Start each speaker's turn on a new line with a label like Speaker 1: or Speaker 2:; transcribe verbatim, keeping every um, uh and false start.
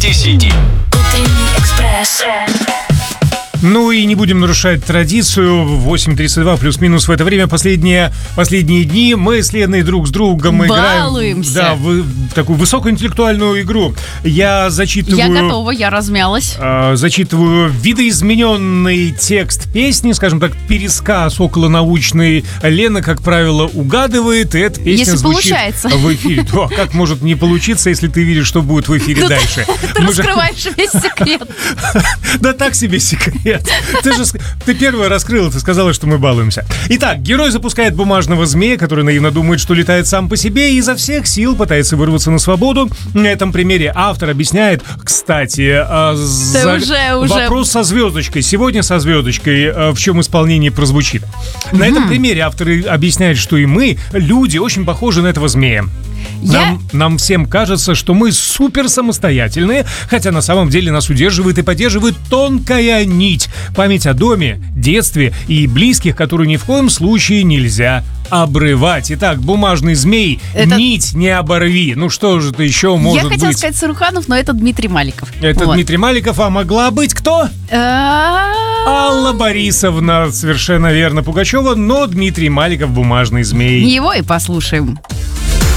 Speaker 1: Сити.
Speaker 2: Утренний экспресс.
Speaker 3: Ну и не будем нарушать традицию. восемь тридцать два плюс-минус в это время. Последние, последние дни мы с Леной друг с другом
Speaker 4: Балуемся.
Speaker 3: играем, да, в, в такую высокоинтеллектуальную игру. Я зачитываю...
Speaker 4: Я готова, я размялась.
Speaker 3: э, Зачитываю видоизмененный текст песни, скажем так, пересказ околонаучный. Лена, как правило, угадывает, и эта песня
Speaker 4: Если
Speaker 3: звучит
Speaker 4: получается.
Speaker 3: в эфире. То, а как может не получиться, если ты видишь, что будет в эфире дальше?
Speaker 4: Ты
Speaker 3: Мы же-
Speaker 4: раскрываешь весь секрет.
Speaker 3: Да так себе секрет. Ты же ск- ты первая раскрыла, ты сказала, что мы балуемся. Итак, герой запускает бумажного змея, который наивно думает, что летает сам по себе, и изо всех сил пытается вырваться на свободу. На этом примере автор объясняет, кстати, а, за-
Speaker 4: уже- уже.
Speaker 3: вопрос со звездочкой. Сегодня со звездочкой, а, в чем исполнение прозвучит. На этом примере автор и объясняет, что и мы, люди, очень похожи на этого змея.
Speaker 4: Я...
Speaker 3: Нам, нам всем кажется, что мы супер самостоятельные, хотя на самом деле нас удерживает и поддерживает тонкая нить. Память о доме, детстве и близких, которую ни в коем случае нельзя обрывать. Итак, бумажный змей,
Speaker 4: Это-
Speaker 3: нить не оборви. Ну что же это еще может
Speaker 4: Я хотела
Speaker 3: быть?
Speaker 4: сказать Саруханов, но это Дмитрий Маликов.
Speaker 3: Это
Speaker 4: Вот.
Speaker 3: Дмитрий Маликов, а могла быть кто?
Speaker 4: А,
Speaker 3: Алла Борисовна, совершенно верно, Пугачева, но Дмитрий Маликов, бумажный змей.
Speaker 4: Его и послушаем.